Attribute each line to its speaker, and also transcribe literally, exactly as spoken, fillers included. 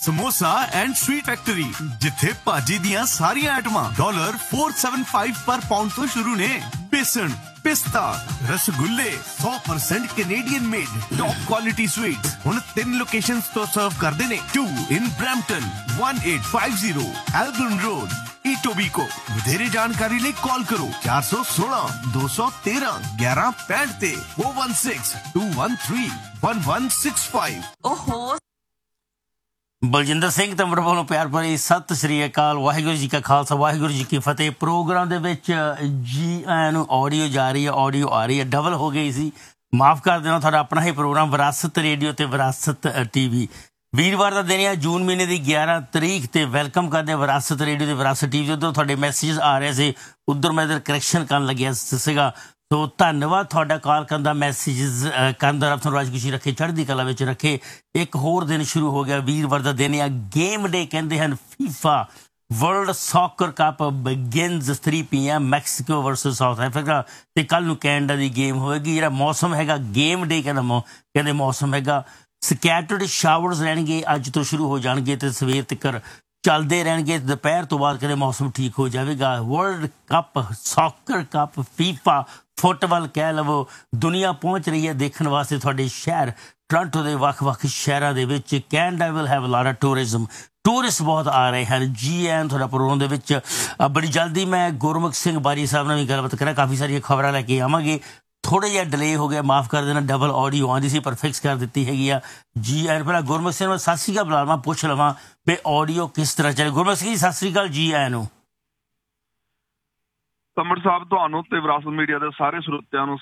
Speaker 1: Samosa and sweet factory, ਜਿੱਥੇ ਭਾਜੀ ਦੀਆਂ ਸਾਰੀਆਂ ਆਈਟਮਾਂ ਡਾਲਰ four seventy-five ਪਰ ਪਾਉਂਡ ਤੋਂ ਸ਼ੁਰੂ ਨੇ। ਬੇਸਣ, ਪਿਸਤਾ, ਰਸਗੁੱਲੇ, one hundred percent Canadian made top quality sweets ਹੁਣ ਤਿੰਨ ਲੋਕੇਸ਼ਨਸ ਤੋਂ ਸਰਵ ਕਰਦੇ ਨੇ। two in Brampton, eighteen fifty Elgin Road, Etobicoke। ਵਧੇਰੇ ਜਾਣਕਾਰੀ ਲਈ ਕਾਲ ਕਰੋ four one six, two one three, eleven sixty ਤੇ four one six, two one three, one one six five।
Speaker 2: ਓਹੋ
Speaker 3: ਬਲਜਿੰਦਰ ਸਿੰਘ ਤੰਬਰ ਵੱਲੋਂ ਪਿਆਰ ਭਰੀ ਸਤਿ ਸ਼੍ਰੀ ਅਕਾਲ। ਵਾਹਿਗੁਰੂ ਜੀ ਕਾ ਖਾਲਸਾ, ਵਾਹਿਗੁਰੂ ਜੀ ਕੀ ਫਤਿਹ। ਪ੍ਰੋਗਰਾਮ ਦੇ ਵਿੱਚ ਜੀ ਆਇਆਂ ਨੂੰ ਆਡੀਓ ਜਾ ਰਹੀ ਹੈ, ਆਡੀਓ ਆ ਰਹੀ ਹੈ, ਡਬਲ ਹੋ ਗਈ ਸੀ, ਮਾਫ ਕਰ ਦੇਣਾ। ਤੁਹਾਡਾ ਆਪਣਾ ਹੀ ਪ੍ਰੋਗਰਾਮ ਵਿਰਾਸਤ ਰੇਡੀਓ ਤੇ ਵਿਰਾਸਤ ਟੀ ਵੀ। ਵੀਰਵਾਰ ਦਾ ਦਿਨ ਹੈ, ਜੂਨ ਮਹੀਨੇ ਦੀ ਗਿਆਰਾਂ ਤਰੀਕ ਤੇ ਵੈਲਕਮ ਕਰਦੇ ਹਾਂ ਵਿਰਾਸਤ ਰੇਡੀਓ ਤੇ ਵਿਰਾਸਤ ਟੀ ਵੀ। ਉੱਧਰ ਤੁਹਾਡੇ ਮੈਸੇਜ ਆ ਰਹੇ ਸੀ, ਉੱਧਰ ਮੈਂ ਇੱਧਰ ਕਰੈਕਸ਼ਨ ਕਰਨ ਲੱਗਿਆ ਸੀਗਾ। ਸੋ ਧੰਨਵਾਦ ਤੁਹਾਡਾ ਕਾਲ ਕਰਨ ਦਾ, ਮੈਸੇਜਿਸ ਕਰਨ ਦਾ। ਰੱਬ ਤੁਹਾਨੂੰ ਰਾਜ ਖੁਸ਼ੀ ਰੱਖੇ, ਚੜ੍ਹਦੀ ਕਲਾ ਵਿੱਚ ਰੱਖੇ। ਇੱਕ ਹੋਰ ਦਿਨ ਸ਼ੁਰੂ ਹੋ ਗਿਆ, ਵੀਰਵਾਰ ਦਾ ਦਿਨ ਆ, ਗੇਮ ਡੇ ਕਹਿੰਦੇ ਹਨ। FIFA world soccer cup begins three p m Mexico versus south Africa ਤੇ ਕੱਲ੍ਹ ਨੂੰ ਕੈਨੇਡਾ ਦੀ ਗੇਮ ਹੋਏਗੀ। ਜਿਹੜਾ ਮੌਸਮ ਹੈਗਾ, ਗੇਮ ਡੇ ਕਹਿੰਦਾ ਮੌ ਕਹਿੰਦੇ ਮੌਸਮ ਹੈਗਾ ਸਕੈਟਰਡ ਸ਼ਾਵਰਸ ਰਹਿਣਗੇ, ਅੱਜ ਤੋਂ ਸ਼ੁਰੂ ਹੋ ਜਾਣਗੇ ਤੇ ਸਵੇਰ ਤੱਕ ਚੱਲਦੇ ਰਹਿਣਗੇ। ਦੁਪਹਿਰ ਤੋਂ ਬਾਅਦ ਕਹਿੰਦੇ ਮੌਸਮ ਠੀਕ ਹੋ ਜਾਵੇਗਾ। World cup, soccer cup, FIFA football ਕਹਿ ਲਵੋ, ਦੁਨੀਆ ਪਹੁੰਚ ਰਹੀ ਹੈ ਦੇਖਣ ਵਾਸਤੇ ਤੁਹਾਡੇ ਸ਼ਹਿਰ ਟੋਰਾਂਟੋ ਦੇ ਵੱਖ-ਵੱਖ ਸ਼ਹਿਰਾਂ ਦੇ ਵਿੱਚ। Canada will have lot of tourism, tourist ਬਹੁਤ ਆ ਰਹੇ ਹਨ। ਜੀ ਐਨ ਤੁਹਾਡਾ ਪ੍ਰੋਗਰਾਮ ਦੇ ਵਿੱਚ ਬੜੀ ਜਲਦੀ ਮੈਂ ਗੁਰਮੁਖ ਸਿੰਘ ਬਾਰੀ ਸਾਹਿਬ ਨਾਲ ਵੀ ਗੱਲਬਾਤ ਕਰਾਂ, ਕਾਫੀ ਸਾਰੀਆਂ ਖਬਰਾਂ ਲੈ ਕੇ ਆਵਾਂਗੇ। ਥੋੜ੍ਹਾ ਜਿਹਾ ਡਿਲੇ ਹੋ ਗਿਆ, ਮਾਫ ਕਰ ਦੇਣਾ, ਡਬਲ ਆਡੀਓ ਆਉਂਦੀ ਸੀ ਪਰ ਫਿਕਸ ਕਰ ਦਿੱਤੀ ਹੈਗੀ ਆ। ਜੀ ਐਨ ਪਹਿਲਾਂ ਗੁਰਮੁਖ ਸਿੰਘ ਨੂੰ ਸਤਿ ਸ਼੍ਰੀ ਅਕਾਲ ਬੁਲਾ ਲਵਾਂ, ਪੁੱਛ ਲਵਾਂ ਵੀ ਆਡੀਓ ਕਿਸ ਤਰ੍ਹਾਂ ਚੱਲੇ। ਗੁਰਮੁਖ ਸਿੰਘ ਜੀ ਸਤਿ ਸ਼੍ਰੀ ਅਕਾਲ, ਜੀ ਆਇਆਂ ਨੂੰ।
Speaker 4: ਤੰਬਰ ਸਾਹਿਬ ਤੁਹਾਨੂੰ ਤੇ ਵਿਰਾਸਤ ਮੀਡੀਆ ਦੇ ਸਾਰੇ ਸਰੋਤਿਆਂ ਨੂੰ